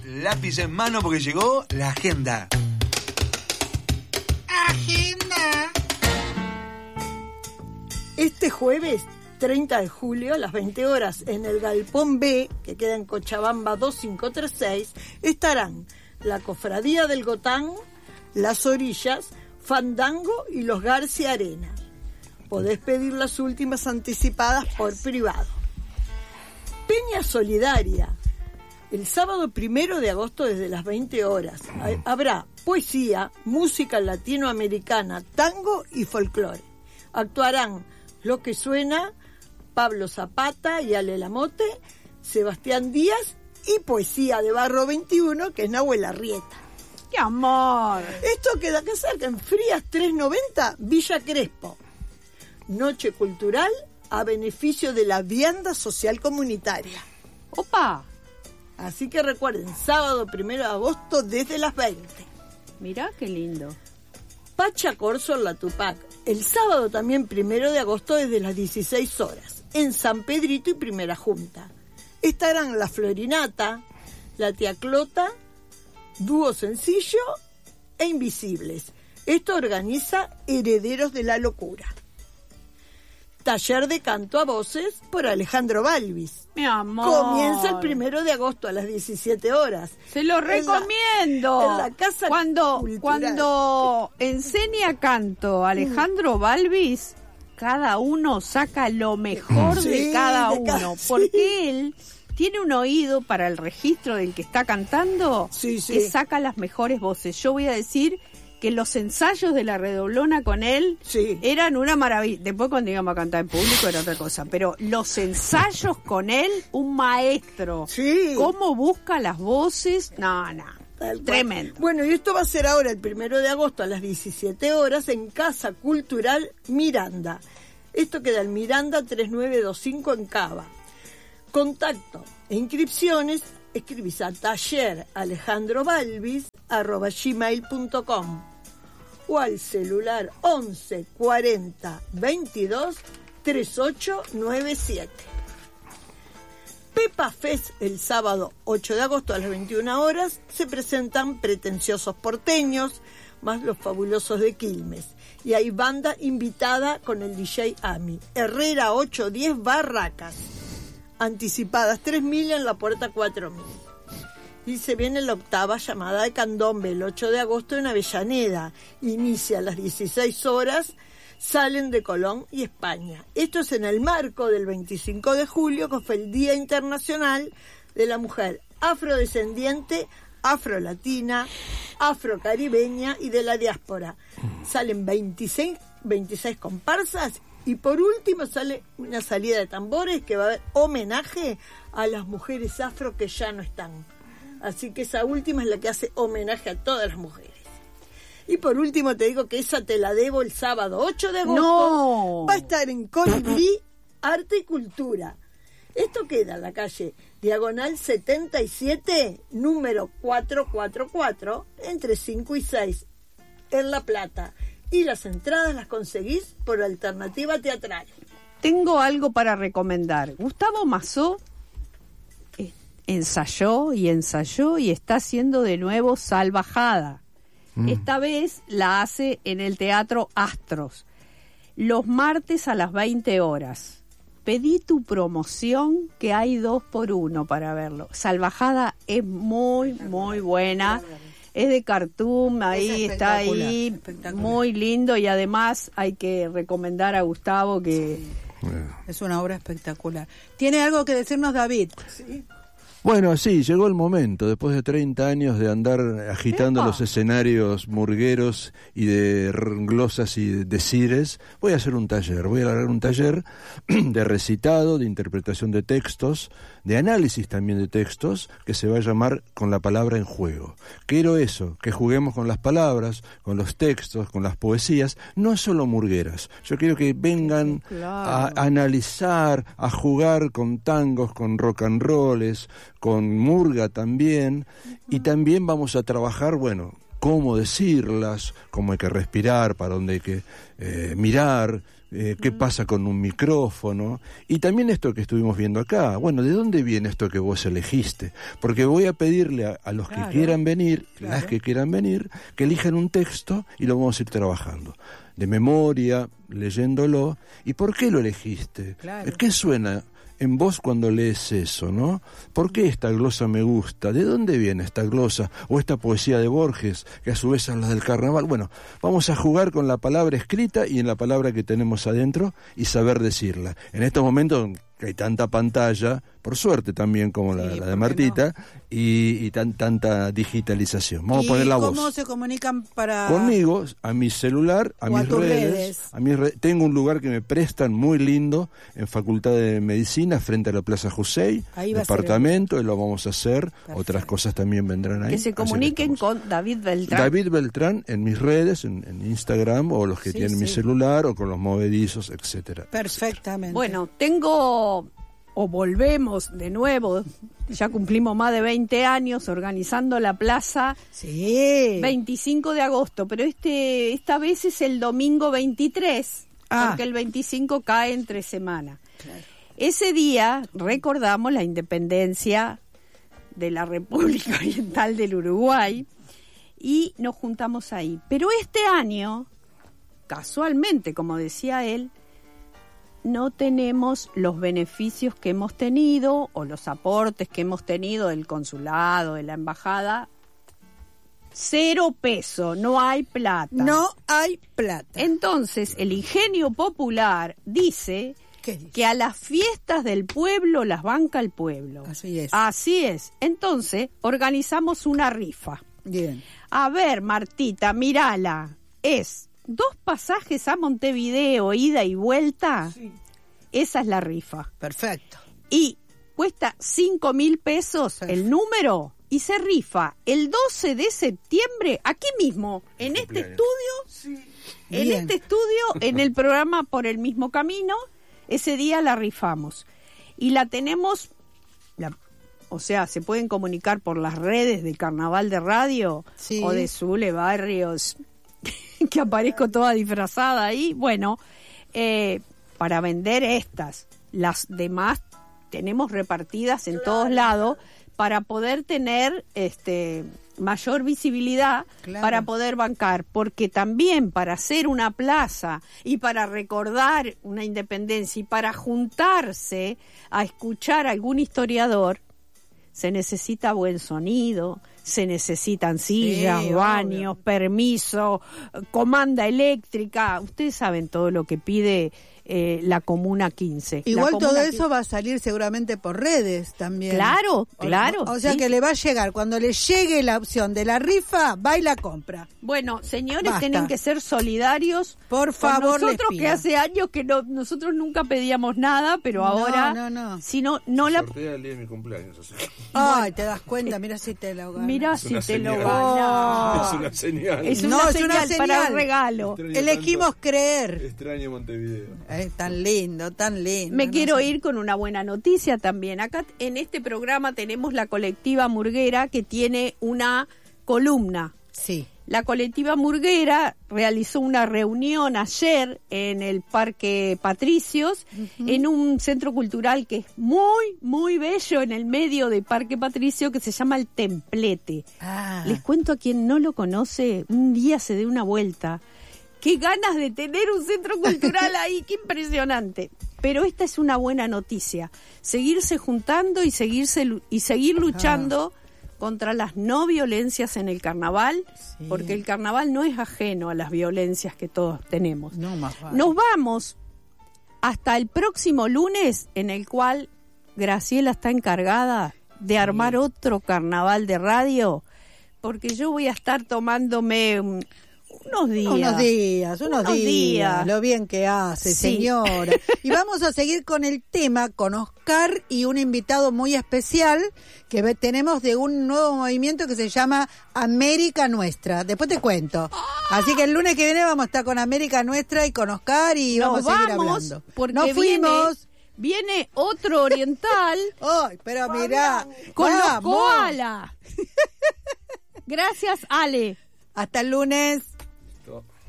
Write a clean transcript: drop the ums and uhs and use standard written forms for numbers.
lápiz en mano porque llegó la agenda. Agenda. Este jueves 30 de julio a las 20 horas en el Galpón B, que queda en Cochabamba 2536, estarán la Cofradía del Gotán, Las Orillas, Fandango y los García Arena. Podés pedir las últimas anticipadas por privado. Peña Solidaria. El sábado 1 de agosto desde las 20 horas habrá poesía, música latinoamericana, tango y folclore. Actuarán Lo que Suena, Pablo Zapata y Ale Lamote, Sebastián Díaz y poesía de Barro 21, que es Nahuel Arrieta. ¡Qué amor! Esto queda acá cerca, en Frías 390, Villa Crespo. Noche cultural a beneficio de la vianda social comunitaria. ¡Opa! Así que recuerden, sábado 1 de agosto desde las 20. Mirá qué lindo. Pacha Corso en la Tupac. El sábado también 1 de agosto desde las 16 horas. En San Pedrito y Primera Junta. Estarán la Florinata, la Tía Clota, Dúo Sencillo e Invisibles. Esto organiza Herederos de la Locura. Taller de canto a voces por Alejandro Balvis. Mi amor. Comienza el 1 de agosto a las 17 horas. Se lo recomiendo. En la Casa Cuando enseña canto Alejandro Balvis, cada uno saca lo mejor de cada uno. Porque él tiene un oído para el registro del que está cantando, que saca las mejores voces. Yo voy a decir que los ensayos de la Redoblona con él eran una maravilla. Después cuando íbamos a cantar en público era otra cosa, pero los ensayos con él, un maestro. Cómo busca las voces, no. Tremendo. Bueno, y esto va a ser ahora el 1 de agosto a las 17 horas en Casa Cultural Miranda. Esto queda en Miranda 3925 en Cava. Contacto e inscripciones, escribís a talleralejandrobalvis@gmail.com o al celular 11 40 22 3897. Pepa Fest el sábado 8 de agosto a las 21 horas se presentan Pretenciosos Porteños más los Fabulosos de Quilmes y hay banda invitada con el DJ Ami. Herrera 810 Barracas. Anticipadas 3.000 en la puerta 4.000. Y se viene la octava llamada de Candombe el 8 de agosto en Avellaneda. Inicia a las 16 horas, salen de Colón y España. Esto es en el marco del 25 de julio, que fue el Día Internacional de la Mujer Afrodescendiente, Afrolatina, Afrocaribeña y de la diáspora. Salen 26 comparsas y por último sale una salida de tambores que va a haber homenaje a las mujeres afro que ya no están. Así que esa última es la que hace homenaje a todas las mujeres. Y por último te digo que esa te la debo el sábado 8 de agosto. No. Va a estar en Colibrí, Arte y Cultura. Esto queda en la calle Diagonal 77, número 444, entre 5 y 6, en La Plata. Y las entradas las conseguís por Alternativa Teatral. Tengo algo para recomendar. Gustavo Mazó ensayó y está haciendo de nuevo Salvajada. Esta vez la hace en el Teatro Astros, los martes a las 20 horas. Pedí tu promoción, que hay 2x1 para verlo. Salvajada es muy, muy buena. Es de cartoon, ahí está ahí, muy lindo, y además hay que recomendar a Gustavo que... Es una obra espectacular. ¿Tiene algo que decirnos David? Sí. Bueno, sí, llegó el momento, después de 30 años de andar agitando los escenarios murgueros y de glosas y de decires, voy a hacer un taller, voy a alargar un taller de recitado, de interpretación de textos, de análisis también de textos, que se va a llamar Con la Palabra en Juego. Quiero eso, que juguemos con las palabras, con los textos, con las poesías, no solo murgueras. Yo quiero que vengan a analizar, a jugar con tangos, con rock and rolls, con murga también, y también vamos a trabajar, cómo decirlas, cómo hay que respirar, para dónde hay que mirar, qué pasa con un micrófono, y también esto que estuvimos viendo acá. Bueno, ¿de dónde viene esto que vos elegiste? Porque voy a pedirle a los que quieran venir, las que quieran venir, que elijan un texto y lo vamos a ir trabajando. De memoria, leyéndolo. ¿Y por qué lo elegiste? ¿Qué suena en vos cuando lees eso, no? ¿Por qué esta glosa me gusta? ¿De dónde viene esta glosa? O esta poesía de Borges, que a su vez habla del carnaval. Bueno, vamos a jugar con la palabra escrita y en la palabra que tenemos adentro y saber decirla. En estos momentos que hay tanta pantalla, por suerte también como la de Martita, y tanta digitalización. Vamos a poner la voz. ¿Cómo se comunican para...? Conmigo, a mi celular, a mis redes. Tengo un lugar que me prestan muy lindo en Facultad de Medicina, frente a la Plaza José, departamento, y lo vamos a hacer. Perfecto. Otras cosas también vendrán ahí. Que se comuniquen con David Beltrán. David Beltrán en mis redes, en Instagram, o los que tienen mi celular, o con los movedizos, etcétera. Perfectamente. Bueno, volvemos de nuevo, ya cumplimos más de 20 años organizando la plaza. 25 de agosto, pero esta vez es el domingo 23, porque el 25 cae entre semana. Claro. Ese día recordamos la independencia de la República Oriental del Uruguay y nos juntamos ahí. Pero este año, casualmente, como decía él, no tenemos los beneficios que hemos tenido o los aportes que hemos tenido del consulado, de la embajada. 0 pesos, no hay plata. No hay plata. Entonces, el ingenio popular dice que a las fiestas del pueblo las banca el pueblo. Así es. Entonces, organizamos una rifa. Bien. A ver, Martita, mírala. Es 2 pasajes a Montevideo, ida y vuelta. Sí. Esa es la rifa. Perfecto. Y cuesta 5.000 pesos el número y se rifa el 12 de septiembre aquí mismo, en este estudio. Este estudio, en el programa Por el Mismo Camino. Ese día la rifamos. Y la tenemos, o sea, se pueden comunicar por las redes de Carnaval de Radio o de Zule Barrios, que aparezco toda disfrazada ahí. Bueno, para vender estas, las demás tenemos repartidas en todos lados para poder tener mayor visibilidad, para poder bancar, porque también para hacer una plaza y para recordar una independencia y para juntarse a escuchar a algún historiador, se necesita buen sonido, se necesitan sillas, baños, permiso, comanda eléctrica. Ustedes saben todo lo que pide la Comuna 15. Igual todo eso va a salir seguramente por redes también. Claro. O sea que le va a llegar, cuando le llegue la opción de la rifa, va y la compra. Bueno, señores, tienen que ser solidarios. Por favor, nosotros que hace años que nosotros nunca pedíamos nada, pero ahora... No. Si no la... Sortea el día de mi cumpleaños. O sea. Ay, te das cuenta, mira si te lo ganas. Mira si te lo ganas. Es una señal. Es una señal para el regalo. Elegimos creer. Extraño Montevideo. Tan lindo, tan lindo. Me quiero ir con una buena noticia también. Acá en este programa tenemos la colectiva Murguera que tiene una columna. Sí. La colectiva Murguera realizó una reunión ayer en el Parque Patricios, en un centro cultural que es muy, muy bello en el medio del Parque Patricio, que se llama El Templete. Les cuento a quien no lo conoce, un día se dé una vuelta. ¡Qué ganas de tener un centro cultural ahí! ¡Qué impresionante! Pero esta es una buena noticia. Seguirse juntando y seguir luchando contra las no violencias en el carnaval, porque el carnaval no es ajeno a las violencias que todos tenemos. No, más vale. Nos vamos hasta el próximo lunes, en el cual Graciela está encargada de armar otro carnaval de radio, porque yo voy a estar tomándome... Unos días. Lo bien que hace, señora. Y vamos a seguir con el tema, con Oscar y un invitado muy especial que tenemos de un nuevo movimiento que se llama América Nuestra. Después te cuento. Así que el lunes que viene vamos a estar con América Nuestra y con Oscar y vamos a seguir hablando. Nos fuimos. Viene otro oriental. Ay, pero mirá. Con los koalas. Gracias, Ale. Hasta el lunes.